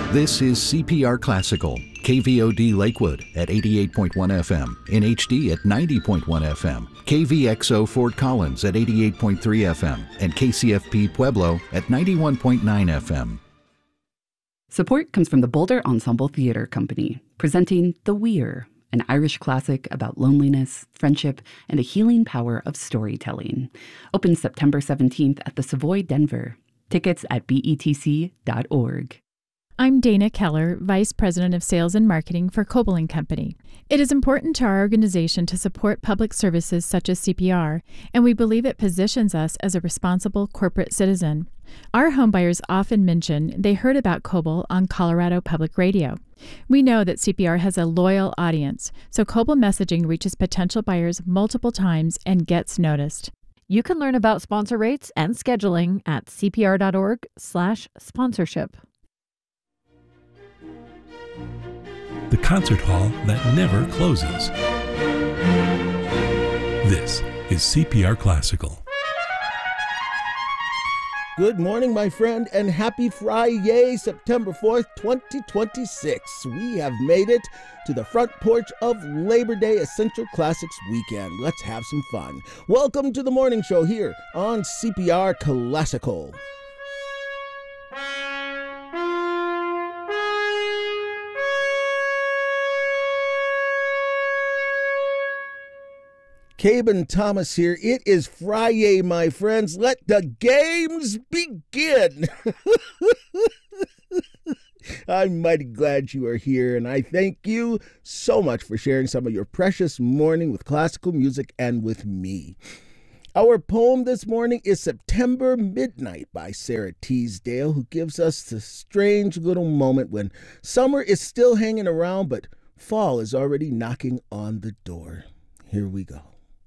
This is CPR Classical, KVOD Lakewood at 88.1 FM, in HD at 90.1 FM, KVXO Fort Collins at 88.3 FM, and KCFP Pueblo at 91.9 FM. Support comes from the Boulder Ensemble Theatre Company, presenting The Weir, an Irish classic about loneliness, friendship, and the healing power of storytelling. Open September 17th at the Savoy Denver. Tickets at betc.org. I'm Dana Keller, Vice President of Sales and Marketing for Coble & Company. It is important to our organization to support public services such as CPR, and we believe it positions us as a responsible corporate citizen. Our homebuyers often mention they heard about Coble on Colorado Public Radio. We know that CPR has a loyal audience, so Coble messaging reaches potential buyers multiple times and gets noticed. You can learn about sponsor rates and scheduling at cpr.org/sponsorship. The concert hall that never closes. This is CPR Classical. Good morning, my friend, and happy Friday, September 4th, 2026. We have made it to the front porch of Labor Day Essential Classics weekend. Let's have some fun. Welcome to the morning show here on CPR Classical. Caben Thomas here. It is Friday, my friends. Let the games begin. I'm mighty glad you are here, and I thank you so much for sharing some of your precious morning with classical music and with me. Our poem this morning is September Midnight by Sarah Teasdale, who gives us the strange little moment when summer is still hanging around, but fall is already knocking on the door. Here we go.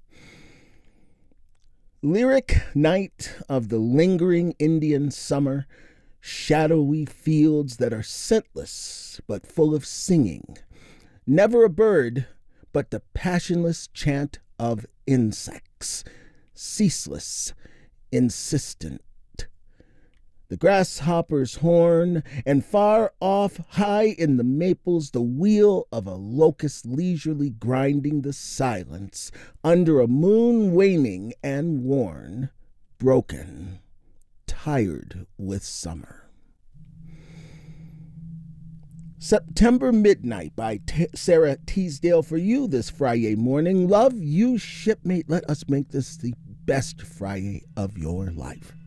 Lyric night of the lingering Indian summer, shadowy fields that are scentless but full of singing. Never a bird, but the passionless chant of insects, ceaseless, insistent. The grasshopper's horn, and far off, high in the maples, the wheel of a locust leisurely grinding the silence under a moon waning and worn, broken, tired with summer. September Midnight by Sarah Teasdale for you this Friday morning. Love you, shipmate. Let us make this the best Friday of your life.